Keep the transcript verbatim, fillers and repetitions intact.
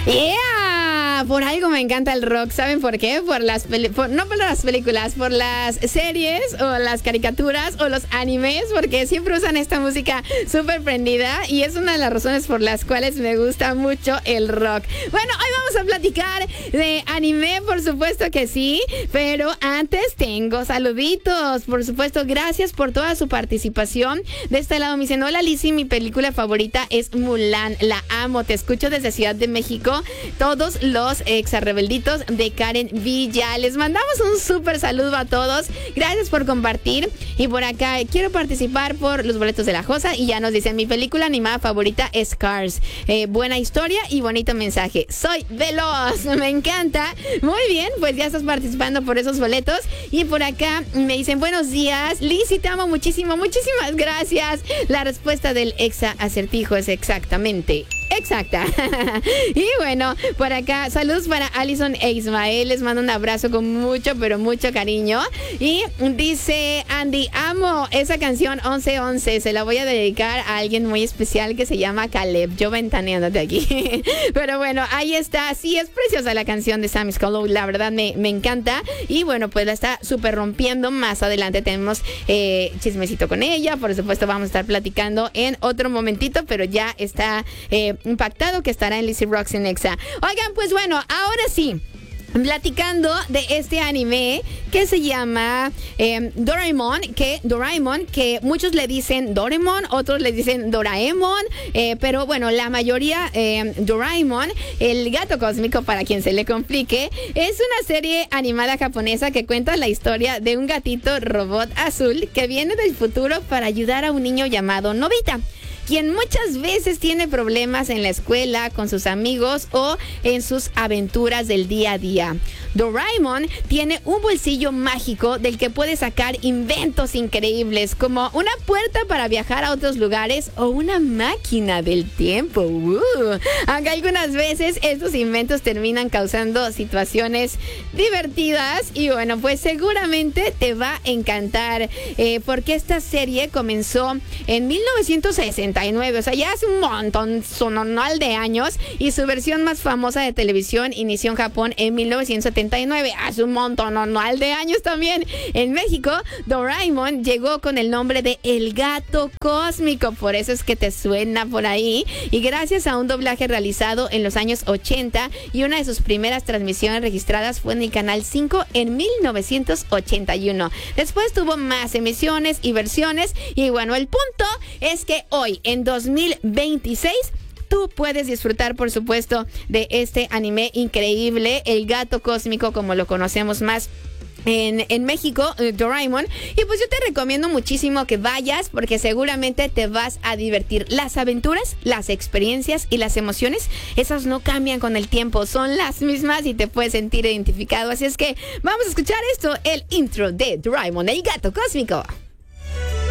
Yeah, por algo me encanta el rock. ¿Saben por qué? Por las peli- por, no por las películas, por las series o las caricaturas o los animes, porque siempre usan esta música súper prendida y es una de las razones por las cuales me gusta mucho el rock. Bueno, hoy vamos a platicar de anime, por supuesto que sí, pero antes tengo saluditos. Por supuesto, gracias por toda su participación. De este lado me dicen: hola Lizzy, mi película favorita es Mulan, la amo, te escucho desde Ciudad de México. Todos los exarrebelditos de Karen Villa. Les mandamos un súper saludo a todos. Gracias por compartir. Y por acá quiero participar por los boletos de la Josa. Y ya nos dicen: mi película animada favorita es Cars. Eh, buena historia y bonito mensaje. Soy veloz. Me encanta. Muy bien, pues ya estás participando por esos boletos. Y por acá me dicen: buenos días, Lizzy, te amo muchísimo. Muchísimas gracias. La respuesta del exa acertijo es exactamente exacta. Y bueno, por acá, saludos para Alison e Ismael. Les mando un abrazo con mucho, pero mucho cariño. Y dice Andy: amo esa canción once once. Se la voy a dedicar a alguien muy especial que se llama Caleb. Yo ventaneándote aquí. Pero bueno, ahí está. Sí, es preciosa la canción de Sam Scollow. La verdad me, me encanta. Y bueno, pues la está súper rompiendo. Más adelante tenemos eh, chismecito con ella. Por supuesto, vamos a estar platicando en otro momentito, pero ya está eh, impactado que estará en Lizzy Rocks en Exa. Oigan, pues bueno, ahora sí, platicando de este anime que se llama eh, Doraemon, que Doraemon, que muchos le dicen Doraemon, otros le dicen Doraemon, eh, pero bueno, la mayoría eh, Doraemon, el gato cósmico, para quien se le complique, es una serie animada japonesa que cuenta la historia de un gatito robot azul que viene del futuro para ayudar a un niño llamado Nobita, quien muchas veces tiene problemas en la escuela, con sus amigos o en sus aventuras del día a día. Doraemon tiene un bolsillo mágico del que puede sacar inventos increíbles, como una puerta para viajar a otros lugares o una máquina del tiempo. Uh. Aunque algunas veces estos inventos terminan causando situaciones divertidas, y bueno, pues seguramente te va a encantar, eh, porque esta serie comenzó en mil novecientos sesenta y nueve, o sea, ya hace un montón sononal de años, y su versión más famosa de televisión inició en Japón en mil novecientos setenta y nueve, hace un montón sononal de años también. En México, Doraemon llegó con el nombre de El Gato Cósmico, por eso es que te suena por ahí, y gracias a un doblaje realizado en los años ochenta, y una de sus primeras transmisiones registradas fue en el Canal cinco en mil novecientos ochenta y uno. Después tuvo más emisiones y versiones, y bueno, el punto es que hoy, en dos mil veintiséis, tú puedes disfrutar, por supuesto, de este anime increíble, El Gato Cósmico, como lo conocemos más En, en México, eh, Doraemon. Y pues yo te recomiendo muchísimo que vayas, porque seguramente te vas a divertir. Las aventuras, las experiencias y las emociones, esas no cambian con el tiempo, son las mismas y te puedes sentir identificado. Así es que vamos a escuchar esto, el intro de Doraemon, El Gato Cósmico.